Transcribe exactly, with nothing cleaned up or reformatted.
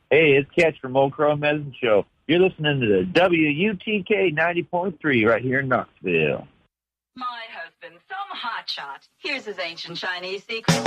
Hey, it's Catch from Old Crow Medicine Show. You're listening to the W U T K ninety point three right here in Knoxville. My husband, some hotshot. Here's his ancient Chinese secret.